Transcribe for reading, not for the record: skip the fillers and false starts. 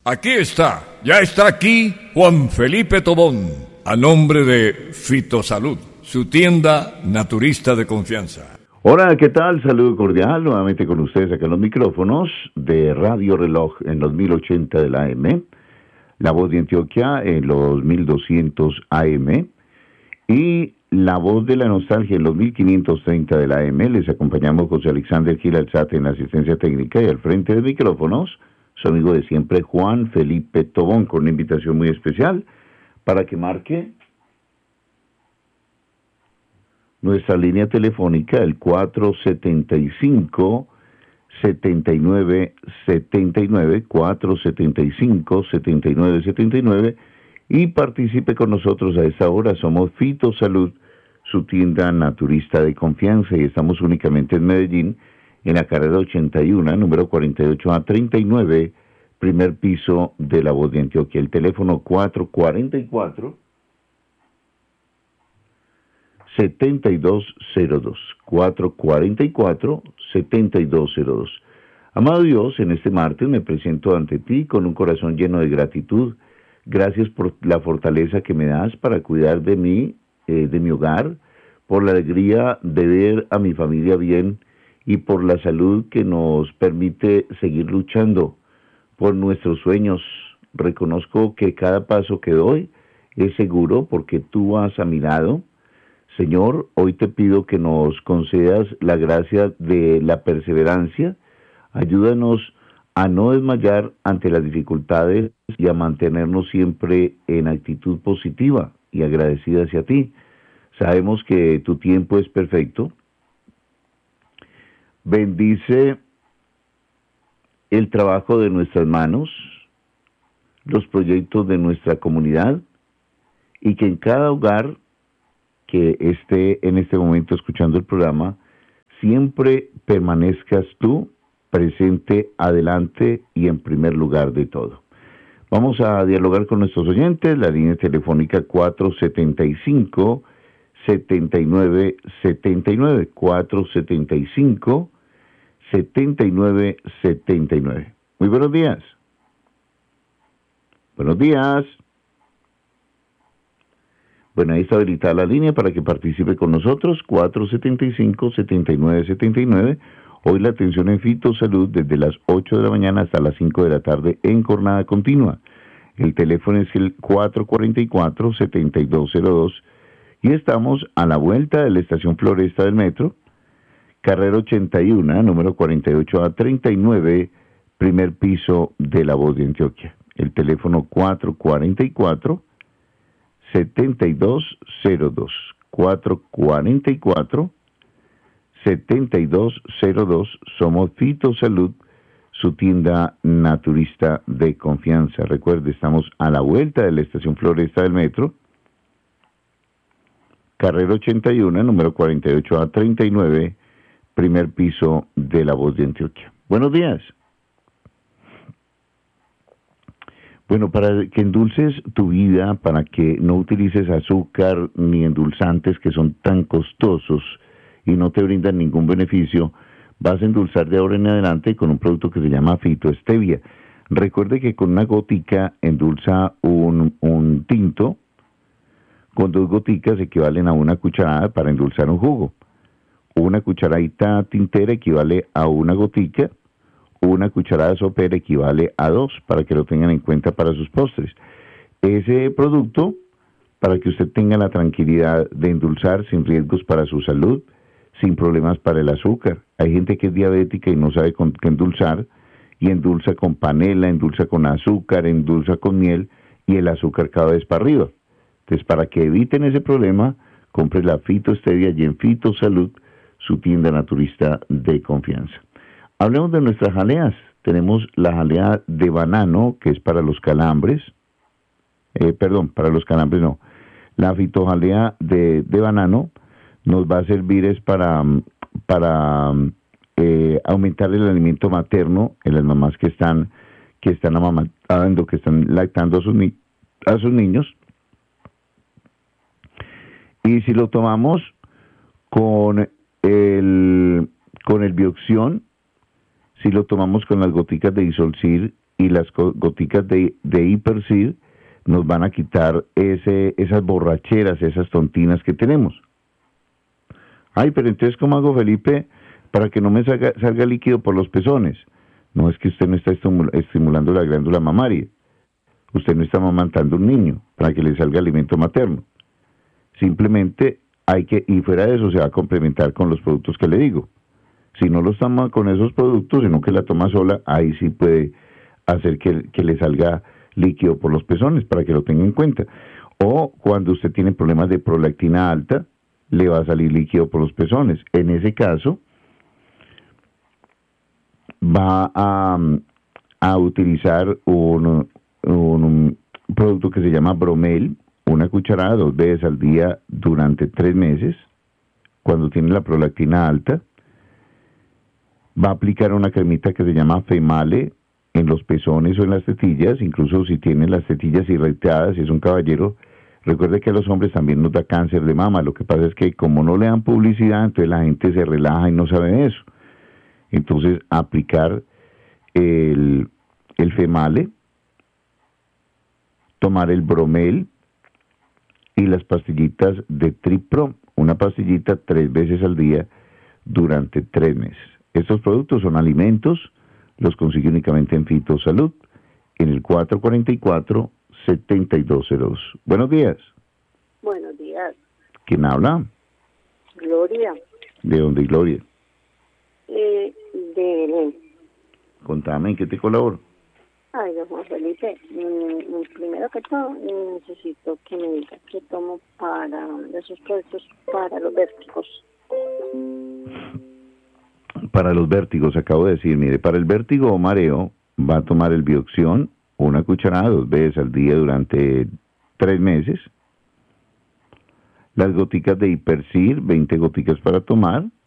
Aquí está, ya está aquí Juan Felipe Tobón, a nombre de Fitosalud, su tienda naturista de confianza. Hola, ¿qué tal? Saludo cordial, nuevamente con ustedes acá en los micrófonos de Radio Reloj en los 1080 de la AM, La Voz de Antioquia en los 1200 AM y La Voz de la Nostalgia en los 1530 de la AM. Les acompañamos José Alexander Gil Alzate en la asistencia técnica y al frente de micrófonos, su amigo de siempre Juan Felipe Tobón, con una invitación muy especial para que marque nuestra línea telefónica, el 475-7979, 475-7979, y participe con nosotros a esta hora. Somos Fitosalud, su tienda naturista de confianza, y estamos únicamente en Medellín, en la carrera 81, número 48A39, primer piso de La Voz de Antioquia. El teléfono 444-7202, 444-7202. Amado Dios, en este martes me presento ante ti con un corazón lleno de gratitud. Gracias por la fortaleza que me das para cuidar de mí, de mi hogar, por la alegría de ver a mi familia bien y por la salud que nos permite seguir luchando por nuestros sueños. Reconozco que cada paso que doy es seguro porque tú vas a mi lado. Señor, hoy te pido que nos concedas la gracia de la perseverancia. Ayúdanos a no desmayar ante las dificultades y a mantenernos siempre en actitud positiva y agradecida hacia ti. Sabemos que tu tiempo es perfecto. Bendice el trabajo de nuestras manos, los proyectos de nuestra comunidad, y que en cada hogar que esté en este momento escuchando el programa, siempre permanezcas tú presente, adelante y en primer lugar de todo. Vamos a dialogar con nuestros oyentes, la línea telefónica 475-7979, 475-7979. Muy buenos días. Buenos días. Bueno, ahí está habilitada la línea para que participe con nosotros, 475-7979. Hoy la atención en Fitosalud desde las 8 de la mañana hasta las 5 de la tarde en jornada continua. El teléfono es el 444-7202 y estamos a la vuelta de la estación Floresta del Metro, carrera 81, número 48A39, primer piso de La Voz de Antioquia. El teléfono 444-7202, 444-7202. Somos Fitosalud, su tienda naturista de confianza. Recuerde, estamos a la vuelta de la estación Floresta del Metro, carrera 81, número 48A39, primer piso de La Voz de Antioquia. Buenos días. Bueno, para que endulces tu vida, para que no utilices azúcar ni endulzantes que son tan costosos y no te brindan ningún beneficio, vas a endulzar de ahora en adelante con un producto que se llama Fitoestevia. Recuerde que con una gotica endulza un tinto, con 2 goticas equivalen a 1 cucharada para endulzar un jugo. Una cucharadita tintera equivale a 1 gotica, 1 cucharada sopera equivale a 2, para que lo tengan en cuenta para sus postres. Ese producto, para que usted tenga la tranquilidad de endulzar sin riesgos para su salud, sin problemas para el azúcar. Hay gente que es diabética y no sabe con qué endulzar, y endulza con panela, endulza con azúcar, endulza con miel, y el azúcar cada vez para arriba. Entonces, para que eviten ese problema, compre la Fitoestevia y en Fitosalud, su tienda naturista de confianza. Hablemos de nuestras jaleas. Tenemos la jalea de banano, que es para los calambres. Para los calambres no. La fitojalea de banano nos va a servir es para aumentar el alimento materno en las mamás que están amamantando, que están lactando a sus niños. Y si lo tomamos con el Bioxión, si lo tomamos con las goticas de Isolcir y las goticas de Hipercir, nos van a quitar esas borracheras, esas tontinas que tenemos. Ay, pero entonces, ¿cómo hago, Felipe, para que no me salga líquido por los pezones? No, es que usted no está estimulando la glándula mamaria. Usted no está amamantando un niño para que le salga alimento materno. Simplemente y fuera de eso se va a complementar con los productos que le digo. Si no los toma con esos productos, sino que la toma sola, ahí sí puede hacer que le salga líquido por los pezones, para que lo tenga en cuenta. O cuando usted tiene problemas de prolactina alta, le va a salir líquido por los pezones. En ese caso, va a utilizar un producto que se llama Bromel, una cucharada 2 veces al día durante 3 meses, cuando tiene la prolactina alta. Va a aplicar una cremita que se llama Female en los pezones o en las tetillas, incluso si tiene las tetillas irritadas, si es un caballero. Recuerde que a los hombres también nos da cáncer de mama. Lo que pasa es que como no le dan publicidad, entonces la gente se relaja y no sabe de eso. Entonces, aplicar el Female, tomar el Bromel y las pastillitas de Tripro, una pastillita 3 veces al día durante 3 meses. Estos productos son alimentos, los consigue únicamente en Fitosalud, en el 444-7202. Buenos días. Buenos días. ¿Quién habla? Gloria. ¿De dónde, Gloria? De Belén. Contame, ¿en qué te colaboro? Ay, don Juan Felipe, primero que todo necesito que me diga qué tomo para esos productos para los vértigos. Para los vértigos, acabo de decir, mire, para el vértigo o mareo, va a tomar el Bioxión, una cucharada 2 veces al día durante 3 meses. Las goticas de Hipercir, 20 goticas para tomar.